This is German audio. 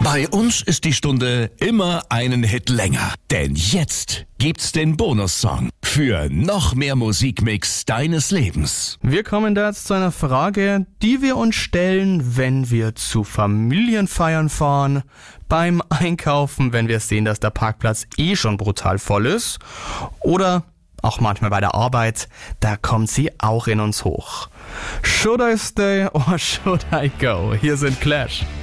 Bei uns ist die Stunde immer einen Hit länger. Denn jetzt gibt's den Bonussong für noch mehr Musikmix deines Lebens. Wir kommen da jetzt zu einer Frage, die wir uns stellen, wenn wir zu Familienfeiern fahren, beim Einkaufen, wenn wir sehen, dass der Parkplatz schon brutal voll ist, oder auch manchmal bei der Arbeit, da kommt sie auch in uns hoch. Should I stay or should I go? Hier sind Clash.